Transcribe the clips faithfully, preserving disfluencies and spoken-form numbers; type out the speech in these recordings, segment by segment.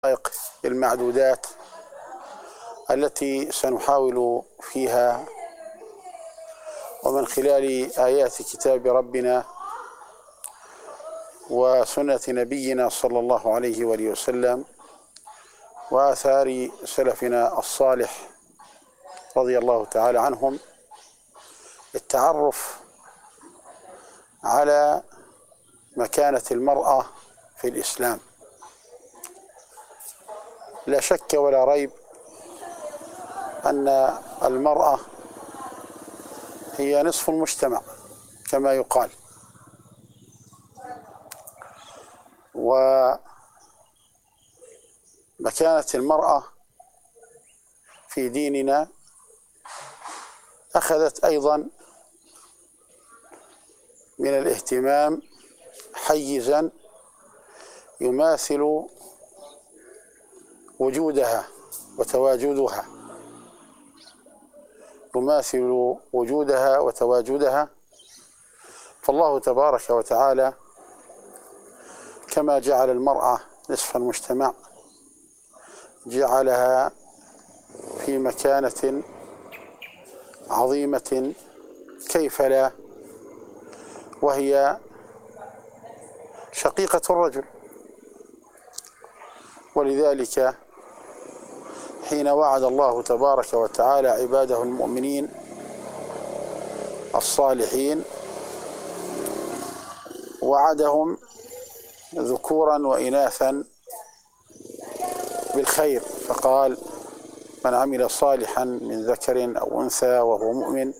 الدقائق المعدودات التي سنحاول فيها ومن خلال آيات كتاب ربنا وسنة نبينا صلى الله عليه وآله وسلم وآثار سلفنا الصالح رضي الله تعالى عنهم التعرف على مكانة المرأة في الإسلام. لا شك ولا ريب أن المرأة هي نصف المجتمع كما يقال، ومكانة المرأة في ديننا أخذت أيضا من الاهتمام حيزا يماثل وجودها وتواجدها يماثل وجودها وتواجدها فالله تبارك وتعالى كما جعل المرأة نصف المجتمع جعلها في مكانة عظيمة كيف لا، وهي شقيقة الرجل. ولذلك حين وعد الله تبارك وتعالى عباده المؤمنين الصالحين وعدهم ذكورا وإناثا بالخير، فقال: من عمل صالحا من ذكر أو أنثى وهو مؤمن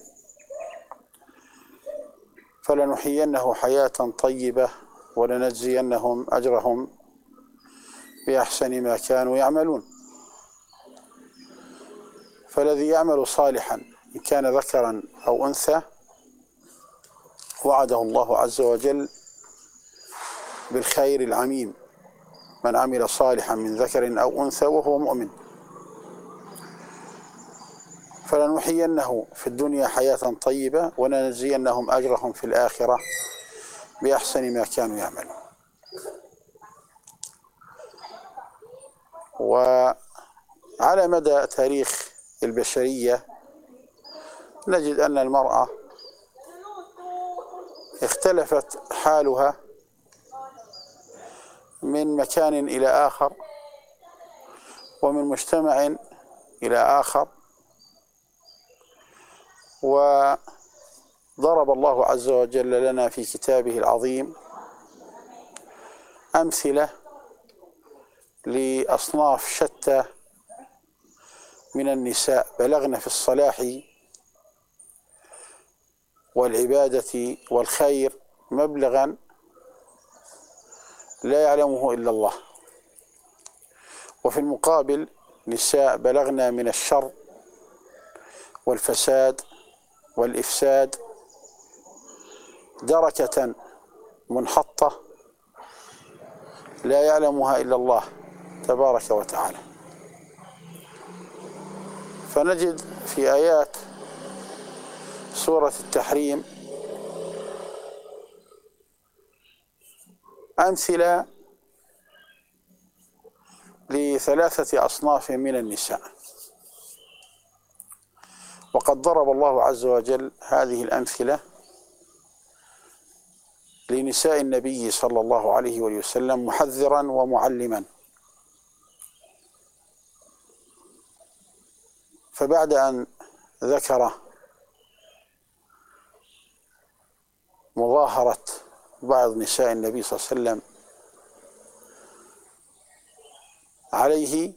فلنحيينه حياة طيبة ولنجزينهم أجرهم بأحسن ما كانوا يعملون. فالذي يعمل صالحا إن كان ذكرا أو أنثى وعده الله عز وجل بالخير العميم، من عمل صالحا من ذكر أو أنثى وهو مؤمن فلنحيينه في الدنيا حياة طيبة ولنجزينهم أجرهم في الآخرة بأحسن ما كانوا يعملون. وعلى مدى تاريخ البشرية نجد أن المرأة اختلفت حالها من مكان إلى آخر ومن مجتمع إلى آخر، وضرب الله عز وجل لنا في كتابه العظيم أمثلة لأصناف شتى من النساء بلغن في الصلاح والعبادة والخير مبلغا لا يعلمه إلا الله، وفي المقابل نساء بلغن من الشر والفساد والإفساد دركة منحطة لا يعلمها إلا الله تبارك وتعالى. فنجد في آيات سورة التحريم أمثلة لثلاثة أصناف من النساء، وقد ضرب الله عز وجل هذه الأمثلة لنساء النبي صلى الله عليه وسلم محذرا ومعلما. فبعد أن ذكر مظاهرة بعض نساء النبي صلى الله عليه وسلم عليه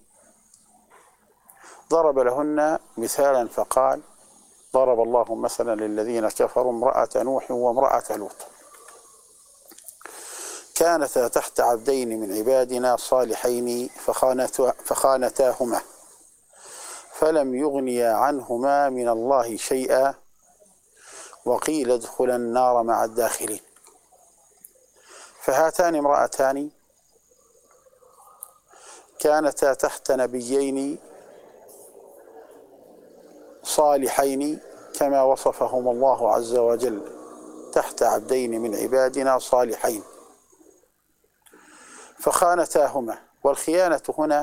ضرب لهن مثالا فقال: ضرب الله مثلا للذين كفروا امرأة نوح وامرأة لوط كانتا تحت عبدين من عبادنا صالحين فخانتاهما فلم يغنيا عنهما من الله شيئا وقيل ادخلا النار مع الداخلين. فهاتان امرأتان كانتا تحت نبيين صالحين كما وصفهم الله عز وجل تحت عبدين من عبادنا صالحين فخانتاهما، والخيانة هنا